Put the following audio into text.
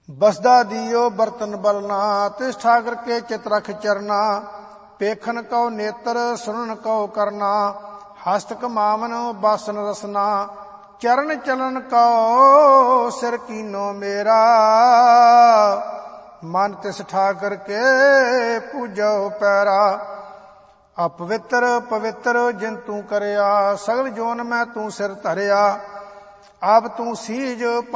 बसदा दियो बर्तन बलना, तिस ठाकर के चित रख चरना। पेखन कौ नेत्र सुनन कौ करना, हस्त कमावन बासन रसना। चरण चलन कौ सिर कीनो मेरा, मन तिस ठाकर के पूजो पैरा। अपवित्र पवित्र जिन तू करया, सगल जोन में तू सिर धरया। अब तू सीज